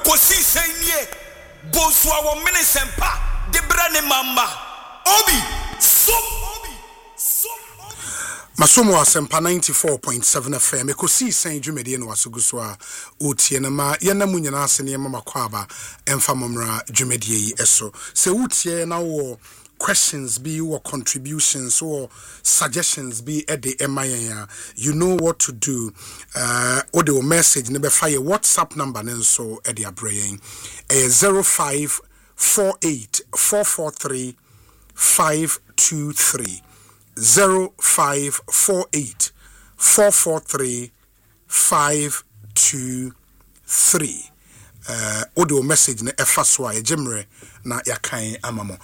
kosi senye boswa wo minisempa de brane mamba obi so Masomo asempa 94.7 FM ekosi sen dwumede no wasoguso a otie na ma yana munyana asene mama kwaba emfa momra dwumede yi eso se utie na wo questions be or contributions or suggestions be at the MIA, you know what to do. Or the message never fire WhatsApp number and so at the brain 0548 443 523 0548 443 523 audio message na efaswa ejemre na yakan amamo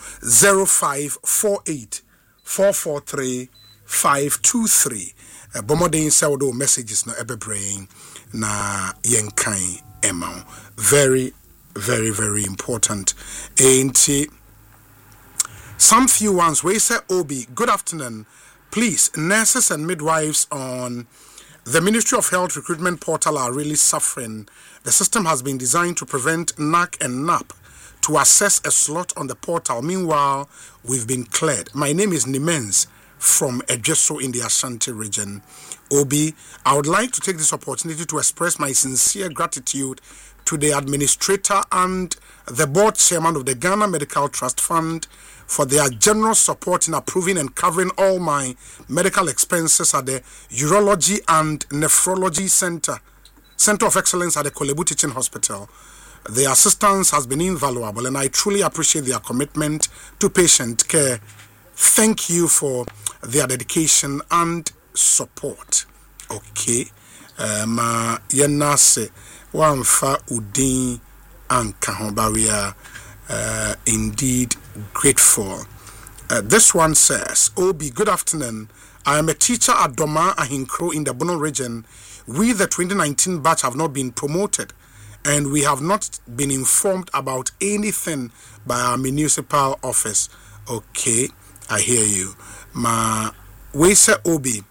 0548 443 523 bomoden say audio messages na ebebrain na yenkan emao very very very important. And some few ones we say Obi, good afternoon, please, nurses and midwives on the Ministry of Health recruitment portal are really suffering. The system has been designed to prevent NAC and NAP to access a slot on the portal. Meanwhile, we've been cleared. My name is Nimens from Ejeso in the Ashanti region. Obi, I would like to take this opportunity to express my sincere gratitude to the administrator and the board chairman of the Ghana Medical Trust Fund for their generous support in approving and covering all my medical expenses at the Urology and Nephrology Center of Excellence at the Kolebu Teaching Hospital. Their assistance has been invaluable and I truly appreciate their commitment to patient care. Thank you for their dedication and support. Okay. Ma yenase wamfa udin anka we are indeed grateful. This one says, Obi, good afternoon. I am a teacher at Doma Ahinkro in the Bono region. We, the 2019 batch, have not been promoted and we have not been informed about anything by our municipal office. Okay, I hear you. We say, Obi,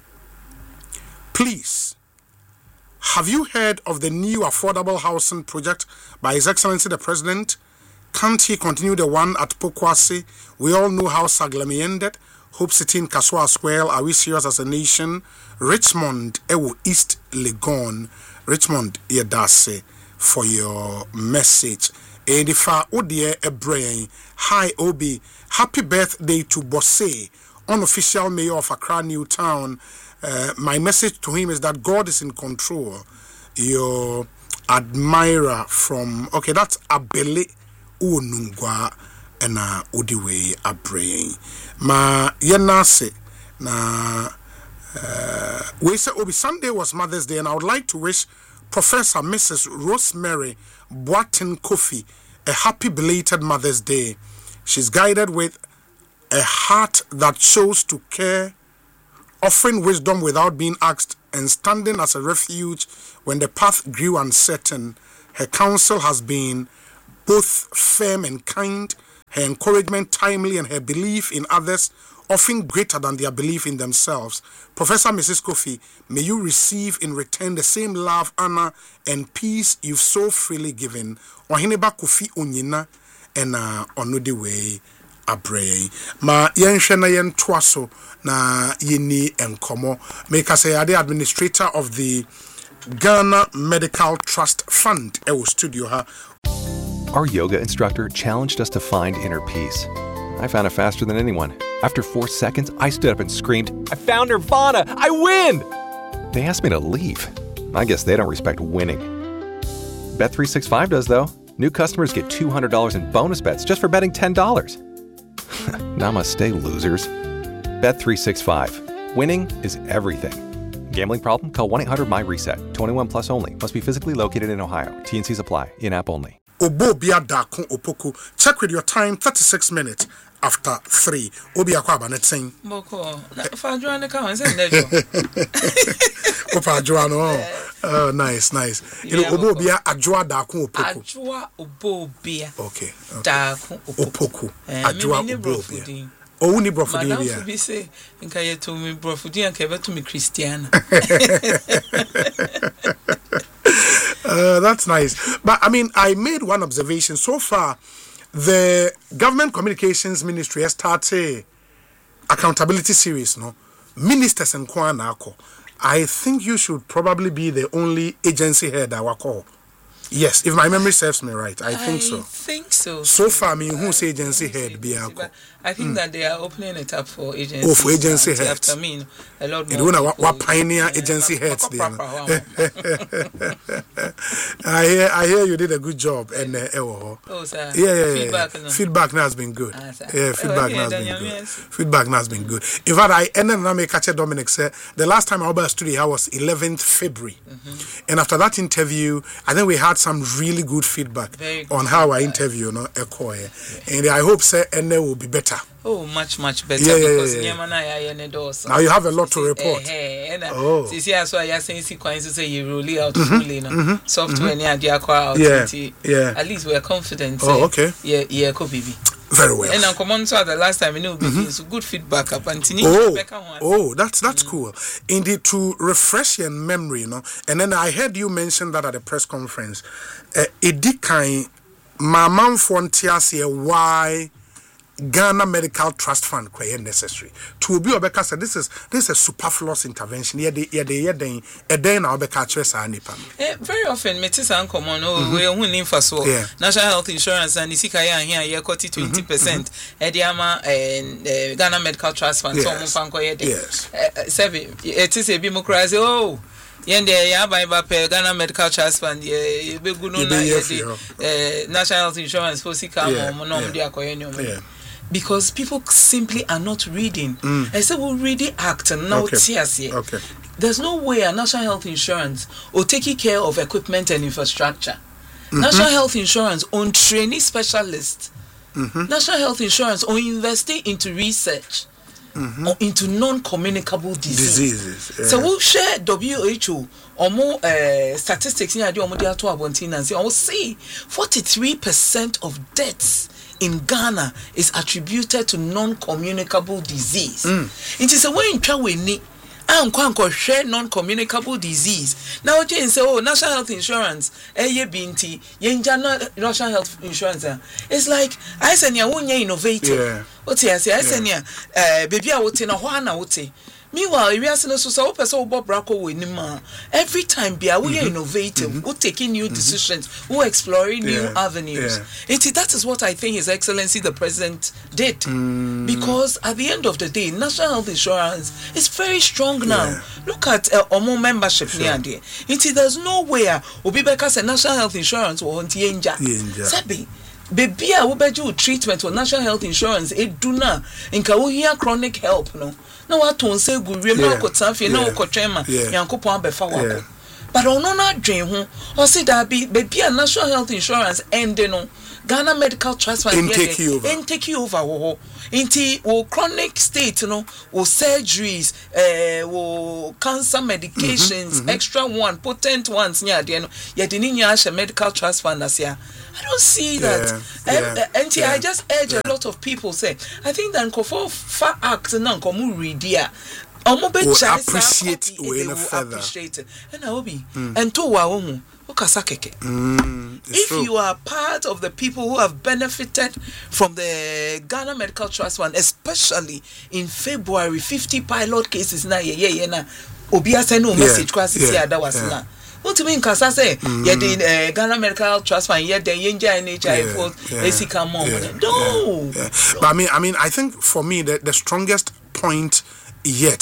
please, have you heard of the new affordable housing project by His Excellency the President? Can't he continue the one at Pokwasi? We all know how Saglami ended. Hope City in Kaswa Square. Are we serious as a nation? Richmond, Ewo East Legon. Richmond, Yedase, for your message. And if I odie a brain, hi Obi, happy birthday to Bosse, unofficial mayor of Accra New Town. My message to him is that God is in control. Your admirer from, okay, that's Abele Unungwa and Udiwe Abrain. Ma yenase na we say Obi Sunday was Mother's Day, and I would like to wish Professor Mrs. Rosemary Boatin Kofi a happy belated Mother's Day. She's guided with a heart that chose to care, offering wisdom without being asked, and standing as a refuge when the path grew uncertain. Her counsel has been both firm and kind, her encouragement timely, and her belief in others often greater than their belief in themselves. Professor Mrs. Kofi, may you receive in return the same love, honor, and peace you've so freely given. Ohineba Kofi Onyina and Onudiwe Abrey. Ma yenhwe na yentwaso na yini enkomo. Make us say the administrator of the Ghana Medical Trust Fund. Ewo studio ha. Our yoga instructor challenged us to find inner peace. I found it faster than anyone. After 4 seconds, I stood up and screamed, "I found Nirvana! I win!" They asked me to leave. I guess they don't respect winning. Bet365 does, though. New customers get $200 in bonus bets just for betting $10. Namaste, losers. Bet365. Winning is everything. Gambling problem? Call 1-800-MY-RESET. 21 plus only. Must be physically located in Ohio. T&Cs apply. In-app only. Obo bia dako opoku. Check with your time, 36 minutes after 3. Obi akwaba netin. Boko. Fa Joanne ka wanse nejo. Opa Joanne. Oh, nice. You know, Obo bia ajwa dako opoku. Ajwa obo bia. Okay. Dako opoku. Ajwa obo bia. Oh, ni brofudi bia. Madam Fubi say nka yeto mi brofudi anka beto mi Christiana. That's nice. But I mean, I made one observation. So far, the Government Communications Ministry has started accountability series, no? Ministers and Kwanako. I think you should probably be the only agency head I call. Yes, if my memory serves me right, I think so. I think so. So far, me who's agency head be I think that they are opening it up for agency. Oh, for agency heads. After me, a lot more. You don't know what pioneer agency heads there. I hear you did a good job, and oh, sir. Yeah. Feedback now has been good. Feedback now has been good. Feedback now has been good. In fact, I ended up catching Dominic said the last time I was studio I was 11th February, and after that interview, I think we had some really good feedback on how I interview, you know, and I hope say and will be better. Oh, much better because now you have a lot to report. So I saying sequence to say you roll out fully software near the out. At least we're confident. Oh, okay. Yeah, could be. Very well. And I'm common so the last time you know so good feedback up and that's cool. Indeed, to refresh your memory, you know. And then I heard you mention that at the press conference. Edikai Mamam Fontias why Ghana Medical Trust Fund quite necessary. To be Obeka said this is a superfluous intervention. Very often metis and common we are for so National Health Insurance and Isikaya here 20% Ediama and Ghana Medical Trust Fund yes. It is a democracy. Oh Yende ya by Ghana Medical Trust Fund National Health Insurance for Sika because people simply are not reading. I said we'll read the act and now okay. There's no way a National Health Insurance will take care of equipment and infrastructure. National Health Insurance on training specialists. National Health Insurance on investing into research. Or into non-communicable diseases. So we'll share WHO or more statistics in the and we'll see 43% of deaths in Ghana is attributed to non-communicable disease. It is a way in which we share non-communicable disease. Now, Jane say, oh, National Health Insurance, binti, National Health Insurance. It's like I said, you are innovative. What I say, baby, I would na meanwhile, we are so person Bob Bracco winning every time we are innovative, we're taking new decisions, we're exploring new avenues. That is what I think His Excellency the President did. Because at the end of the day, National Health Insurance is very strong now. Look at Omo membership there's nowhere Obibeka said National Health Insurance will Sabi. Baby, I will bet you treatment for National Health Insurance. It do not. In Kawohia chronic help, no. No, what to say good. Remember, Kotafi, no, Kotrema, Yanko Befa Wako. But on not dream, or see that baby, a National Health Insurance and no Ghana Medical Trust Fund take you over. Inti wo chronic state no wo surgeries wo cancer medications extra one potent ones nya de no ye de ni nya medical trust fund asia. I don't see that. I just urge a lot of people say I think that for fa act na nkomu read dia appreciate it and I will be and to wa if you are part of the people who have benefited from the Ghana Medical Trust Fund, especially in February, 50 pilot cases na Obia send no message that was na. What do you mean? Because I say, the Ghana Medical Trust Fund, the NHI for no. But I mean, I think for me the strongest point yet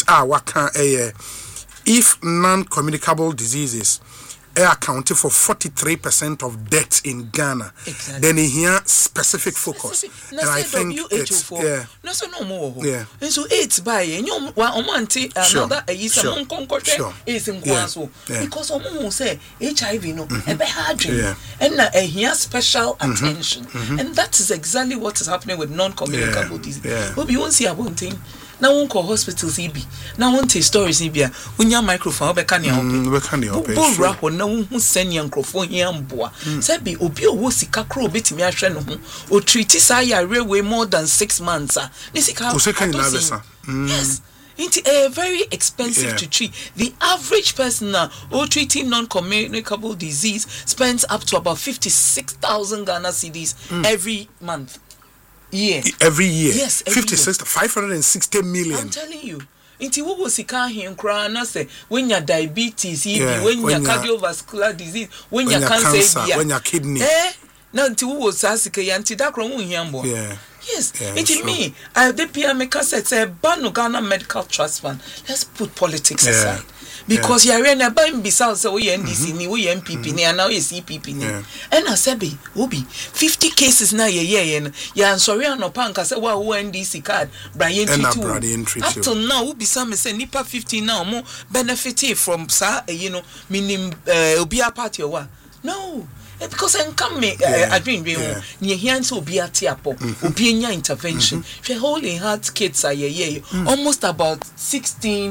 if non-communicable diseases accounting for 43% of deaths in Ghana. Exactly. Then here specific focus. And I think it's no more. And so it's by another is in because someone say HIV no and here special attention. And that is exactly what is happening with non-communicable disease. But we won't see one thing. Now one call hospitals EB. Now one take stories EB. When your microphone be can help. Now who send your microphone here mboa. Say be obi owo sika kro betimi ahwe no ho. O treat say railway more than 6 months. Ni sika. Yes. It's very expensive to treat. The average person now who treating non-communicable disease spends up to about 56,000 Ghana cedis every month. Every year? Yes, 560 million. I'm telling you. Inti wo wo sika hin kra na say when your diabetes, when your cardiovascular disease, when your cancer, when your kidney. Na nti wo sa sika ya nti da kro wo hiambo. Yes, it me. The PM cassette say ban Ghana Medical Trust Fund. Let's put politics aside. Because you are na ban bisa say we NDC ni, we MPP ni, and now you CPP ni. And I say be, obi 50 cases na ye ya sorry anopa nka say wa NDC card Brian treat. Up to now we bisa me say nipa 50 now mo benefit from sa minim obi party wa. No. Because I come I dream near here to be at Tiapo, Opinia intervention. She Holy Heart kids are almost about 13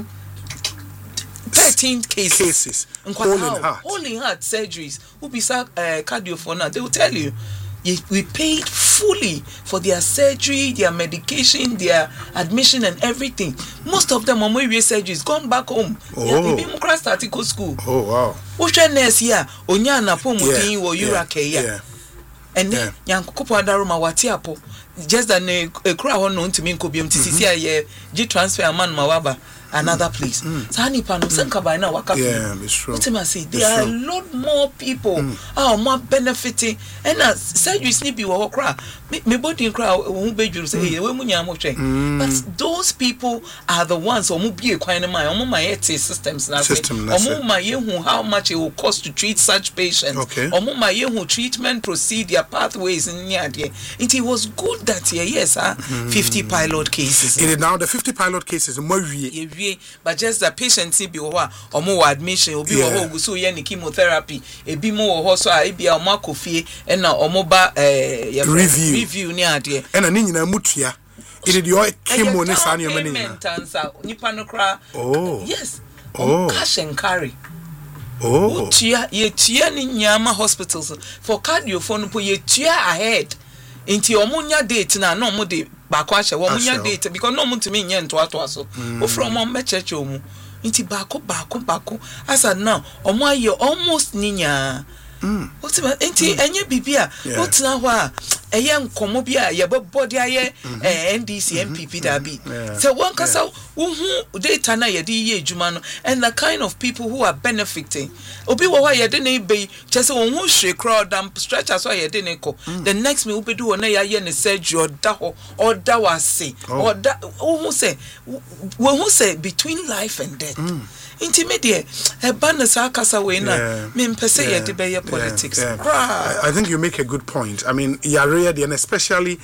cases. Holy Heart surgeries. Who be cardiophonia? They will tell you. We paid fully for their surgery, their medication, their admission and everything. Most of them on my surgeries gone back home. School. Oh wow. Which nurse here? Onyana pomutin wo Urake. And then Yankupo Daruma Watiapo. Just that a crowd no to me cobium TCC G transfer man Mawaba. Another place. Sani pano senka by now waka. It's true. What am I say? There are a lot more people more benefiting. And surgeries need be wo cry. Me body cry who be you say we munya mo hwe. But those people are the ones who be a kwine my my systems na say. My yehu how much it will cost to treat such patients. My yehu treatment procedure pathways in there. It was good that yes 50 pilot cases. It is now the 50 pilot cases more but just the patients be or more admission will be so any chemotherapy a be more also I be a markofie and now omoba review near dear and a nina mutia it is your chemo nesania yes cash and carry ye tia ni nyama hospitals for cardiophone po ye tia ahead inti omunya date na no mo de bako ahye wo munya date because no mo ntimi nye nto ato so o from mo mecheche omu inti bako as at now omo aye almost ninya what's inti enye bibia what's na ho eye nkomo bia ye body aye NDC MPP da bi so one kasa who data na ye di ye adwuma no and the kind of people who are benefiting obi wo ye de na be chese won hu hwe crowd am stretcher so ye de ne ko the next me wo be do na ye ne surgery or da wase or da who say between life and death intermediate e ban sa kasa we na me mpese ye de be politics. I think you make a good point. I mean yare and especially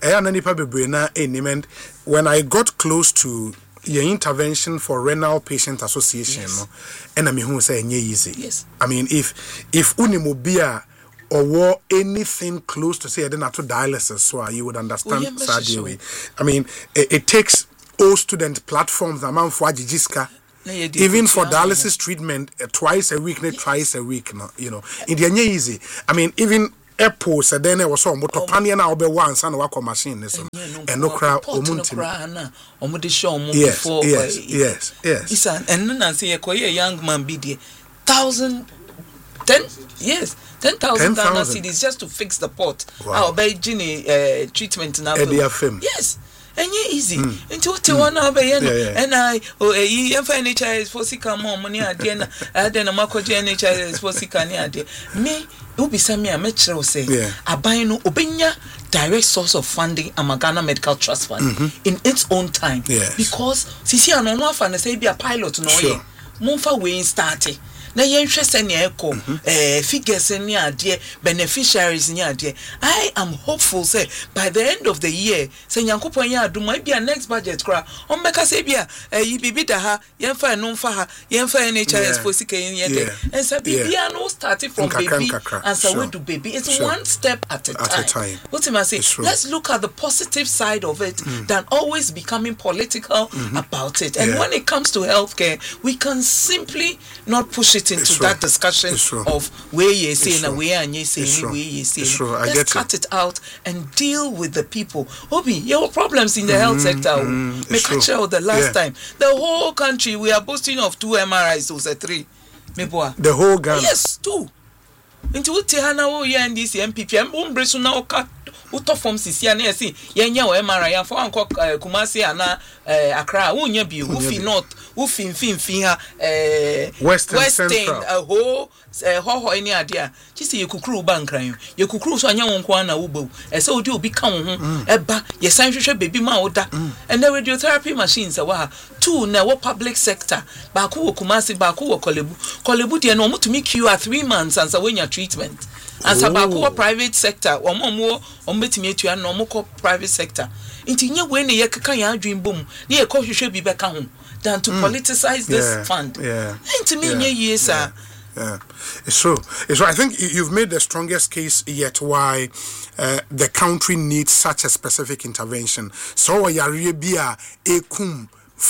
when I got close to your intervention for Renal Patient Association and I mean who say easy. I mean if unimobia or anything close to say I didn't to dialysis so you would understand way. I mean it takes all student platforms amount for Jijiska even for dialysis treatment twice a week, thrice a week, you know. In the easy. I mean, even airports and then there was some motor pania now be once and work machine and no crowd yes. Isa and then say a young man be there 10,000 Ghana cedis just to fix the pot. Our Beijing treatment now. Yes. And easy. Into 1 hour and I NHS for sika more money at the end. Then a Marco NHS for sika near there. Me, you be some mere metro say, a buy no Obinya direct source of funding a Ghana Medical Trust Fund in its own time. Because Sisi and no fan say be a pilot no ye. Monfa way started. Na yenhwese ne eko figures ni ade beneficiaries ni ade I am hopeful say by the end of the year say Nyankopon ya aduma bia next budget kra on meka say bia yi bibi da ha yemfa no mfa ha yemfa NHS for sika yen de and say bia no starting from baby and so we do baby it's one step at a time. What am I say? Let's look at the positive side of it than always becoming political about it. And when it comes to healthcare we can simply not push it it into that discussion of where you say and where and you say where you say. Let's cut it out and deal with the people. Obi, your problems in the health sector. Make sure the last time the whole country we are boasting of 2 MRIs, those 3. The whole Ghana. Yes, 2. Into Tihana, oh, yeah, and this MPP, I'm umbrella now cut. Uto from Sisiane, see, Yanya or MRI, for Uncle Kumasi and Accra, Unya be, Woofy North, Woofin Fin, Western, a whole, ho, any idea. Just see you could crew bank crime. You could cruise on young Kwana Ubo, and so do become Eba, your science baby mauda, and the radiotherapy machines are 2 now public sector, Baku Kumasi, Baku Kolebu, and almost to make you 3 months and so when your treatment. As about private sector, or more on betting to a normal private sector. Into your way, near Kakaya dream boom, near course you should be back home than to politicize this fund. Yeah. And to me, yes, sir. Yeah, it's true. It's true. I think you've made the strongest case yet why the country needs such a specific intervention. So, Yaribia, Ekum.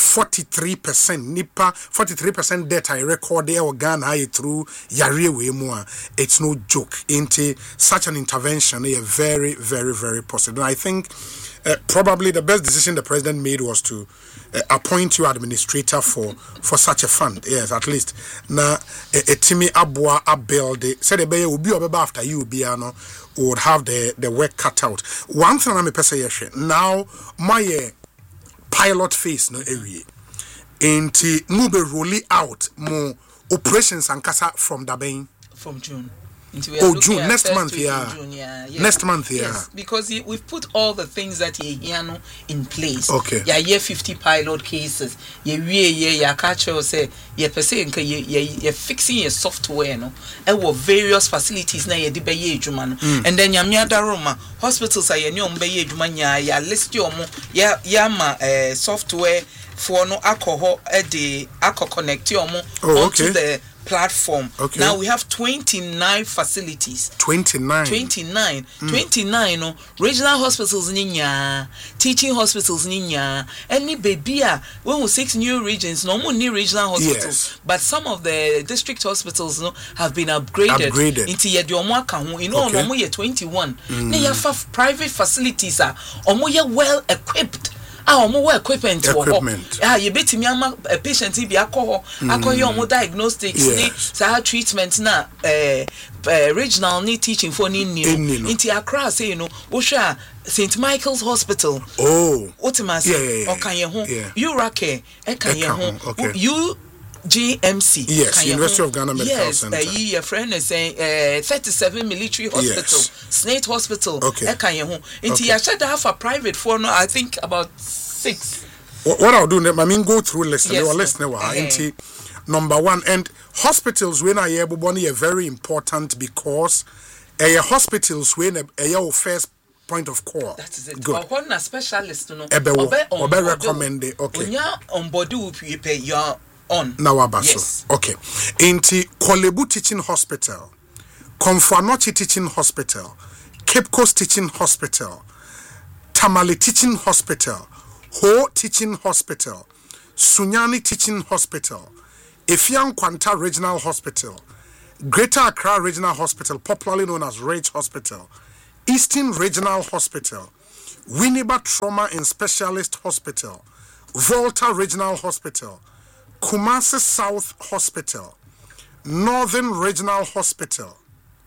43% nipa 43% debt I record there Ghana through yare we more. It's no joke. Into such an intervention is very, very, very possible. And I think probably the best decision the president made was to appoint you administrator for such a fund. Yes, at least na Timi Abua Abelde said the will be after you Biano would have the work cut out. One thing I'm a person now my pilot phase no area enti no be rolling out more operations and kasa from Dabeng from June. June next month, next month, yes, because we've put all the things that you in place. Okay. Yeah, 50 pilot cases. Yeah, catch you say you're fixing your software, no. And what various facilities na you di be juman. And then yamia Roma hospitals are you be juman ya list your mo ma software for no alcohol the alcohol connect your mo onto the platform. Okay. Now we have 29 facilities. 29 no regional hospitals ninya, teaching hospitals ninya, any baby when we 6 new regions, no more new regional hospitals, yes. But some of the district hospitals no have been upgraded into you know no more 21. Now you have private facilities are well equipped. More equipment. You bet me a patient be alcohol diagnostics treatment na regional need teaching for into Accra say St. Michael's Hospital. Urake GMC. Yes, University of Ghana Medical Center. Yes, your friend is saying 37 military hospital, Snate Hospital. Into you should have a private for no, I think about 6. What I'll do, I mean, go through listening. You are listening. Number 1, and hospitals when I able are very important because hospitals when a first point of call. That is it. Good. When a specialist, no, recommend it. Okay. When you're on board, you pay your on Nawabaso. Yes. Okay. Inti Kolebu Teaching Hospital, Komfanochi Teaching Hospital, Cape Coast Teaching Hospital, Tamale Teaching Hospital, Ho Teaching Hospital, Sunyani Teaching Hospital, Efiang Kwanta Regional Hospital, Greater Accra Regional Hospital, popularly known as Rage Hospital, Eastern Regional Hospital, Winneba Trauma and Specialist Hospital, Volta Regional Hospital, Kumasi South Hospital, Northern Regional Hospital.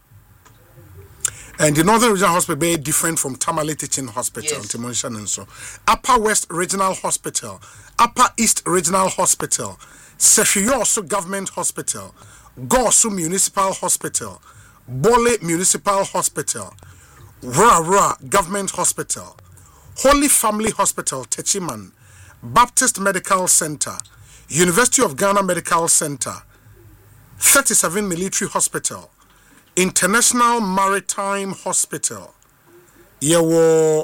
And the Northern Regional Hospital is very different from Tamale Teaching Hospital. Yes. Upper West Regional Hospital, Upper East Regional Hospital, Sefioso Government Hospital, Gosu Municipal Hospital, Bole Municipal Hospital, Rara Government Hospital, Holy Family Hospital, Techiman, Baptist Medical Center, University of Ghana Medical Center, 37 Military Hospital, International Maritime Hospital, the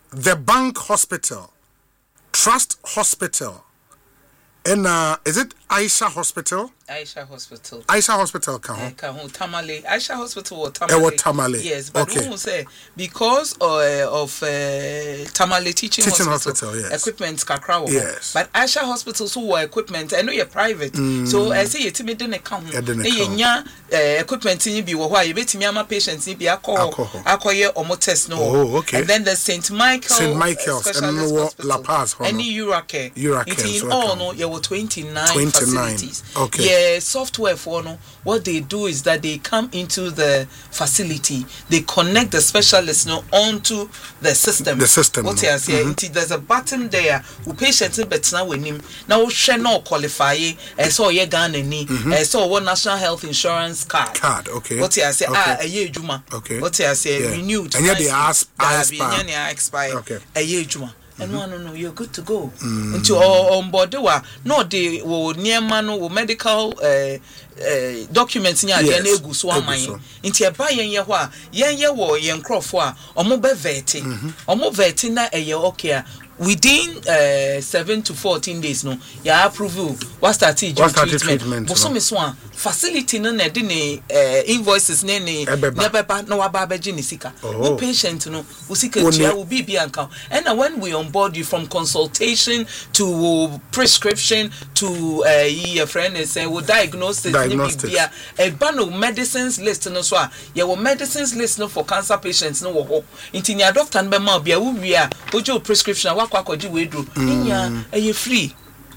Bank Hospital, Trust Hospital, and is it Aisha Hospital. Aisha Hospital Kaho. Tamale. Aisha Hospital or Tamale. Tamale. Yes, but we will say because of Tamale teaching hospital, yes. Equipment kakra. Yes. But Aisha Hospital so were equipment. I know you're private, so I say you timid didn't account. Equipment in be why you bet me my patients in be alcohol or test no. Oh, okay. And then the St. Michael's and La Paz. Any Uracare. So in all no, you were 29 facilities. Okay. Yeah, software for no. What they do is that they come into the facility, they connect the specialist no onto the system. What I say, there's a button there. Who patients bet now with him. Now share no qualify. So ye gan any. So one national health insurance card. Okay. What I say, a year juma. Okay. What I say, renewed. And yet they expire. Okay. A year juma. And no, you're good to go. Into on board, no, they will near manu medical documents in your egu so am I. Into a buy ye war, yen crofwa, or more vetting, or more vetting that a year okay. Within 7 to 14 days, no, ya approve what started treatment. But some is one facility no na de invoices ne never no ababa jinisika. Who patient no, who sick will be account. And when we onboard you from consultation to prescription to your friend is saying we diagnosis. A ban of medicines list no so your medicines list no for cancer patients no wo. Inti your doctor and be ma bia wo bia ojo prescription wakwakoji we do. Inya e free.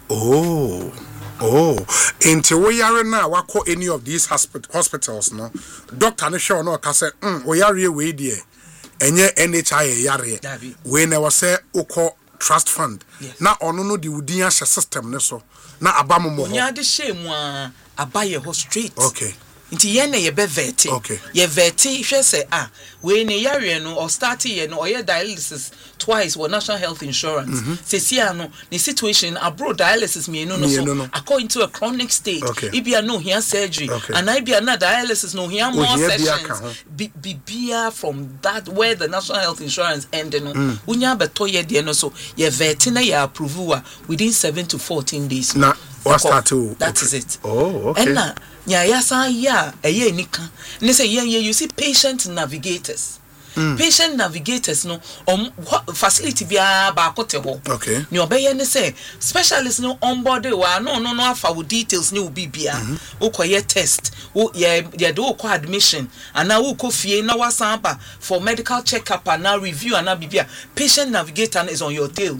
Into we are now wako any of these hospitals no doctor no show no ka say we are we there enye NHI yare we never say oko trust fund na ono no di wudin ahye system ne so na abamu mo nya de shame a abaye ho straight. Okay. Inti ye na ye be veti. Okay. Ye veti hwe say we ne yare no or start ye no or ye dialysis twice with national health insurance. Sesia no the situation abroad dialysis me no so according to a chronic state. Ibia no here surgery and ibia na dialysis no here more sessions. Bibia from that where the national health insurance ended no. Unya beto ye de no so ye veti na ye approve within 7 to 14 days. Na what start to that is it. Oh, okay. And na yasa ya eye nika. Ne say you see patient navigators. Patient navigators no facility bia ba kote ho. Okay. Ni obeye ne say specialist no on board wa no afa wo details ni obi bia. Wo koye test. Wo ye do ko admission and na wo ko fie na wasamba for medical checkup and now review and na bibia. Patient navigator is on your tail.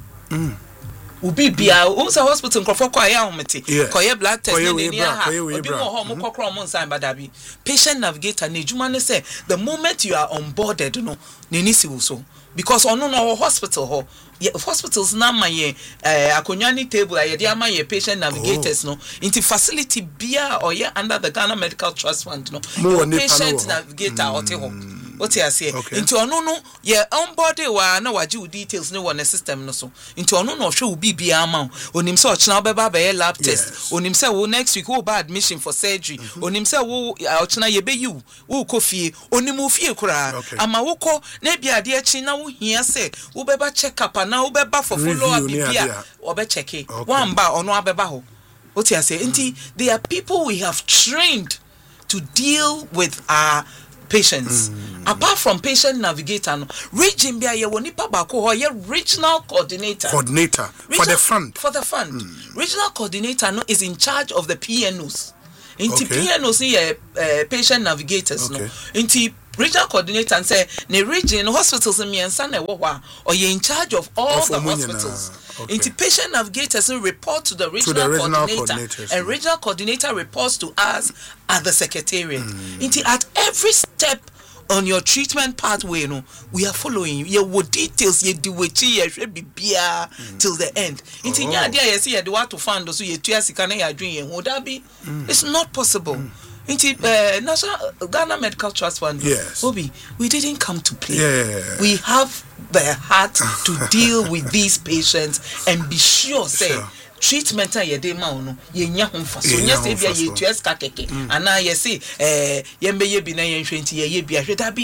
Ubi bia unsa hospital nkrofo kwa ya omete koye blood test ni ha obi mo ho mo kokro mo nsan badabi patient navigator na ejuma ne say the moment you are onboarded no ni si wo so because ono no hospital ho hospitals na maye akonyani table aye dey amaye patient navigators no into facility bia or ye under the Ghana Medical Trust Fund no patient navigator ote ho what you say into ono no ye onboarded wa na waji details no won the system no so into ono no hwe obi bia ama onim se ochina obeba be lab test onim se wo next week wo ba admission for surgery onim se wo ochina ye be you wo kofie onim ofie kura ama wo ko na bia de achi na wo hia se wo beba check up na wo beba for follow up bia obe check it one ba ono abeba ho what you say into there are people we have trained to deal with our patients. Apart from patient navigator, region bia ye woni pa ba ko ho ye regional coordinator for the fund. Regional coordinator no is in charge of the PNOs. Inti PNOs ye patient navigators no. Inti regional coordinator and say ne region hospitals in miensa na wo ho or ye in charge of all the hospitals. Inti patient navigators report to the regional coordinator and regional coordinator reports to us at the secretariat. Inti at every step on your treatment pathway no we are following you. Ye wo details ye di wechi ye hwe bibia till the end. Inti nya dia ye say ye de what to fund so ye tua sika na ya dwen ye ho da bi. It's not possible. Inti National Ghana Medical Trust Fund. Yes. Obi, we didn't come to play. Yeah. We have the heart to deal with these patients and be sure say treatment ye dey ma no ye nya ho fa so nya say bia ye tua ska keke ana ye say ye mbeye bi na ye hwenti ye bia hweta bi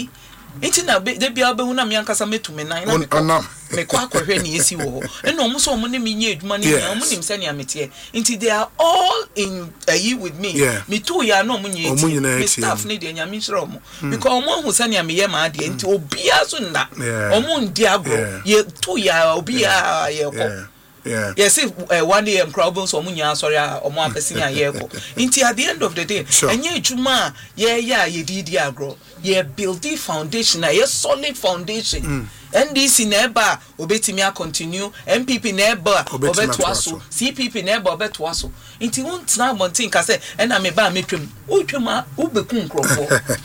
Inti na de bia be huna me ankasa metumi nan na me kwa akohwe ne esi wo na omo so omo ne me nye adwuma ne omo nim se ne amete inti they are all in a year with me me too ya no omo nye me staff ne de nyame hira omo because omo hu se ne me ye ma de inti obia so nda omo ndi agro ye too ya obia ye ko yes, one day problems or munya sorry or more person here. Into at the end of the day, and ye juma, ye did agro, ye build the foundation, a solid foundation. And this in eba obetimia continue, MPP neba obetwaso, CPP neba obetwaso. Into won't now mountain case, and I may buy me trim, Uchuma, Ubekun crofo.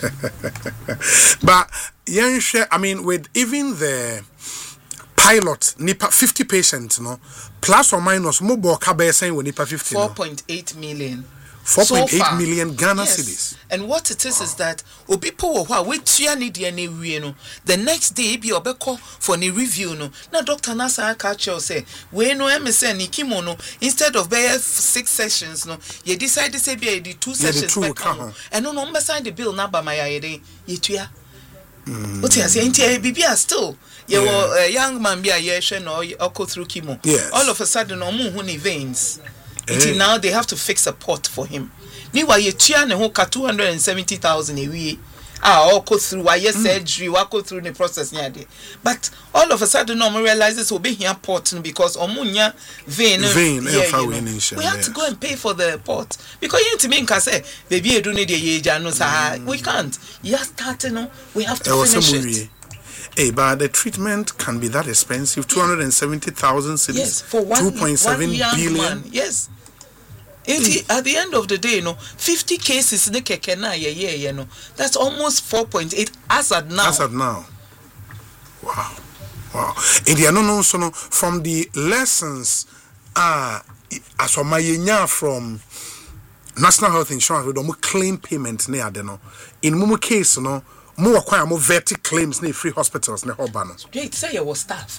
But young share, I mean, with even the pilot nipa 50 patients no plus or minus mobile kabe saying when nipa 50 4.8 million 4.8 million Ghana cedis. And what it is that people who we tia need no the next day be obeko for the review no na Dr. Nasa catch say we no MSN ni kimono instead of 6 sessions no you decide to say be the 2 sessions and no number sign the bill na ba my ye tua what you say ntia bibia still you a young man be a year no go through chemo all of a sudden no mu hu veins until now they have to fix a port for him meanwhile you tia ne ho ka 270,000 a week all go through why surgery what go through the process near there but all of a sudden no realizes will be here port because omunya vein we have to go and pay for the port because you need to make us say baby you don't need we can't you are starting we have to finish it. Hey, but the treatment can be that expensive 270,000 cedis. Yes, for 2.7 billion. Man. Yes. At the end of the day, 50 cases in the kekena that's almost 4.8 as at now. As at now. Wow. And the no so from the lessons as from National Health Insurance we don't claim payment near the in mumu case more acquire more vertic claims near free hospitals near Hobano. Great, say you was staff.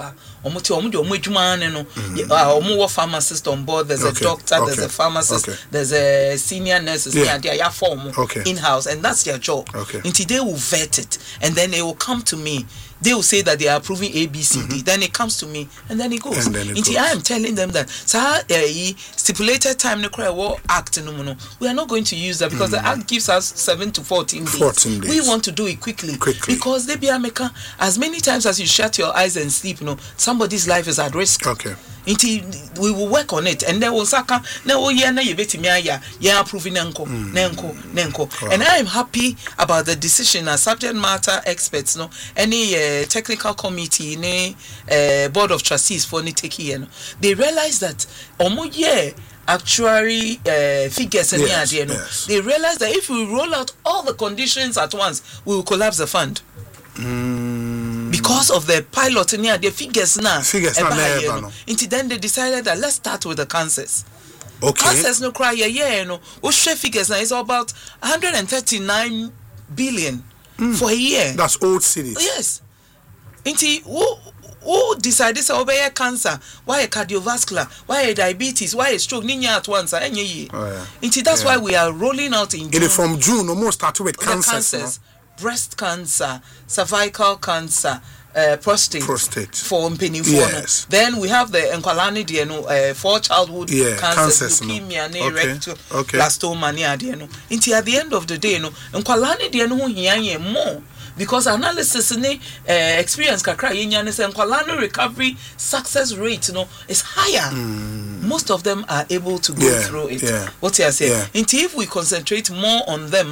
More pharmacist on board. There's a doctor, there's a pharmacist, there's a senior nurse. They are form in house, and that's their job. Until they will vet it, and then they will come to me. They will say that they are approving A, B, C, D. Then it comes to me, and then it goes. Until I am telling them that stipulated time act we are not going to use that because the act gives us 7 to 14 days. We want to do it quickly. Because they be as many times as you shut your eyes and sleep, somebody's life is at risk. We will work on it, and then we'll saka na ye beti ya approving nenko. And I am happy about the decision as subject matter experts any technical committee board of trustees for take they realize that actuary figures and they realize that if we roll out all the conditions at once we will collapse the fund. Because of the pilot near the figures now. Until then they decided that let's start with the cancers. Cancers no cry figures now is about 139 billion for a year. That's old cities. Yes. Until who decided to obey cancer? Why a cardiovascular? Why a diabetes? Why a stroke? Ninya at once. That's why we are rolling out in June. From June, almost started with cancers. Breast cancer, cervical cancer, prostate for Mpeni. Yes. Then we have the Nkwalani for childhood cancers, leukemia, blastoma, at the end of the day, Nkwalani more. Because analysis experience kakra Nkwalani recovery success rate is higher. Most of them are able to go through it. What you say? Until if we concentrate more on them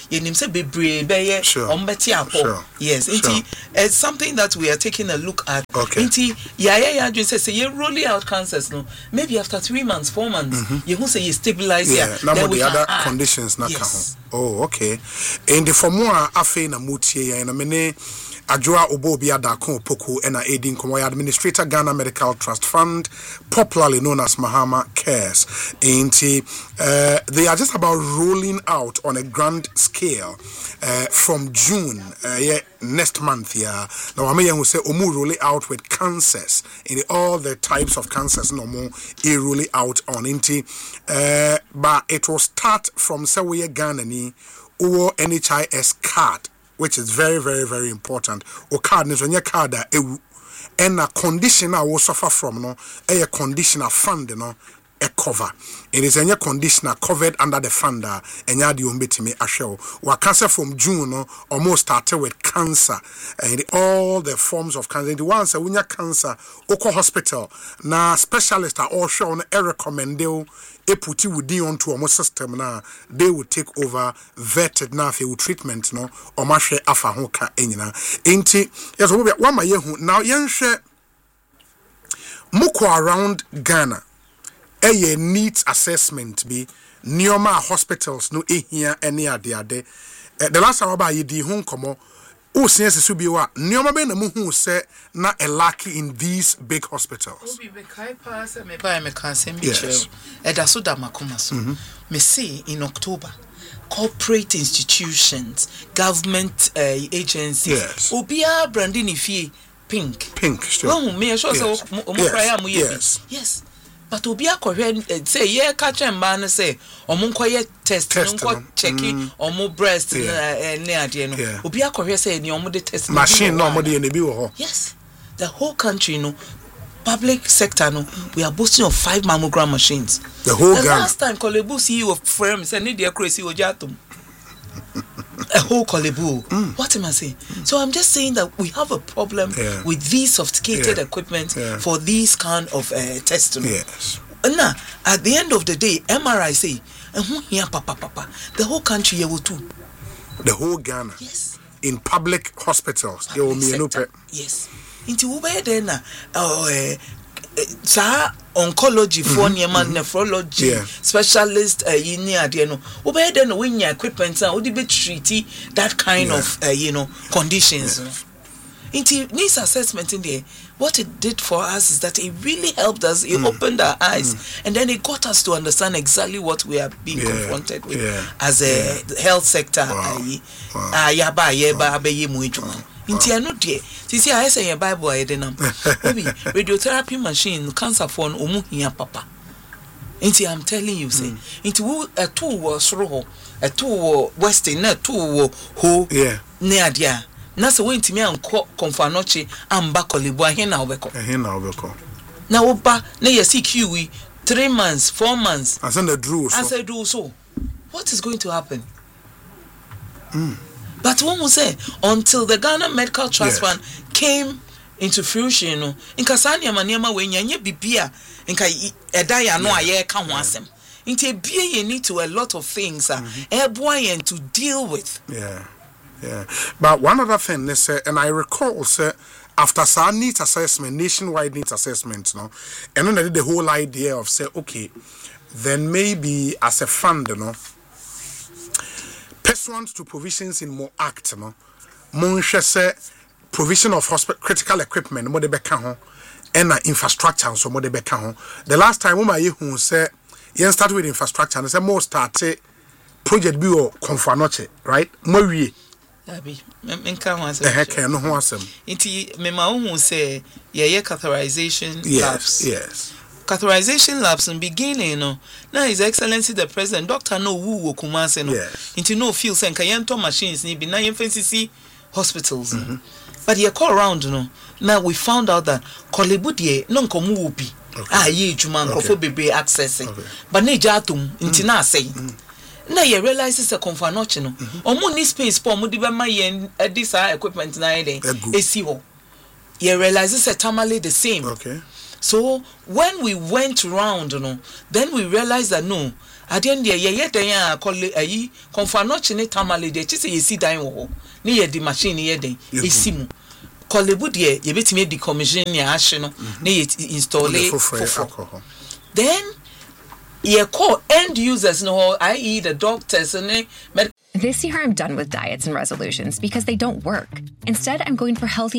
yes. It's something that we are taking a look at. Just say you rolling out cancers maybe after 3 months, 4 months, you won't say you stabilize then we other conditions Oh, okay. And the for more afe na mutie ya na mene Adjoa Obobia Dakon Poku and aiding Komoya Administrator Ghana Medical Trust Fund, popularly known as Mahama Cares. And they are just about rolling out on a grand scale from June next month. Now I may say Omu rolling out with cancers in all the types of cancers no more rolling out on but it will start from Sawe Ghana ni or NHIS card. which is very, very, very important. O card is on your card and a condition I will suffer from no a condition fund no a cover. It is any conditioner covered under the fund and ya di umbetimi ashel. Wa cancer from June no almost started with cancer and all the forms of cancer. The ones when you cancer oko hospital na specialist are all shown a recommend you put you within onto a system na they will take over vetted na fe treatment no or mashe afa hoka enyina enti yes we one my yehu now yenhwe muko around Ghana a needs assessment be neoma hospitals no ehia any ade the last time about ye di hun komo o sense su bi wa neoma be na mu hu se na a lack in these big hospitals obi be kai pass me buy me kan se mi chero e da so da makoma so me see in October corporate institutions government agencies yes. obia branding ifie pink still well me sure so yes but obi akọhwe say ye ka chemba no say omo nkoye test nko checking omo breast ne ade no obi akọhwe say ni omo de test machine no omo de ne bi wo ho yes the whole country no public sector no we are boasting of 5 mammogram machines the whole the last time Kolebu CEO of firm said need the crazy ojatum a whole Kolebu. What am I saying? So I'm just saying that we have a problem with these sophisticated equipment for these kind of testing. Yes. Now, at the end of the day, MRI say, the whole country here will too. The whole Ghana. Yes. In public hospitals, there will be no yes. Into Uber then oncology for nephrology specialist yini ade no wo be dey no when your equipment and wo dey be treat that kind of conditions into needs assessment in there. What it did for us is that it really helped us. It opened our eyes and then it got us to understand exactly what we are being confronted with as a health sector. Inti anu de sisi I say your Bible ayedenam obi radiotherapy machine cancer for omu hia papa inti I'm telling you say inti wo eto wo soro ho eto wo western na eto wo ho ne adia na se wentimi anko konfanoche amba Kolebu ahe na obeko na oba na yesi QE 3 months 4 months as in the drew so what is going to happen? But one will say, until the Ghana Medical Trust Fund came into fruition, in Kasania Maniama, when you bibia, in Edaya no aye can wasem. Into be you need to a lot of things, airboy to deal with. Yeah. But one other thing, they say, and I recall, sir, after our needs assessment, nationwide needs assessment, and then I did the whole idea of say, okay, then maybe as a fund, pursuant to provisions in Mo Act, Monshe say provision of critical equipment, mo de beka ho, and infrastructure, so mo de beka ho. The last time Uma Yehu say, yen start with infrastructure, and say more start project bi o konfanoche, right? Mo wie. Abi, menka ho asem. No ho asem. Inti me ma hu say ye catheterization labs. Yes. Catheterization labs in beginning, now His Excellency the President, Dr. No Wu Kumase, into no field and Kayento machines, ni be na FNCC hospitals. But you call around, now we found out that Kolebu die non komu ubi. Ye juman kofo bebe accessing. But ne jatum intina say. Now you realize it's a confanoche no. Omo ni space po mo di be ma yen this equipment na eden. Esi ho. You realize it's a tamale the same. Okay. So when we went round, then we realized that no, at the end there, ye call it confanoche ne tamale de chise ye si dan wo ni ye di machine ye den esimu Kolebu de ye betime decommission ya ahye no ne ye install it. Then ye call end users no, i.e. the doctors and This year I'm done with diets and resolutions because they don't work. Instead, I'm going for healthy